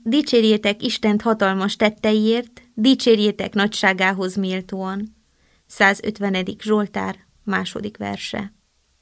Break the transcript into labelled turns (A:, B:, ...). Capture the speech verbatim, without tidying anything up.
A: Dicsérjétek Istent hatalmas tetteiért, dicsérjétek nagyságához méltóan. százötvenedik Zsoltár, második verse.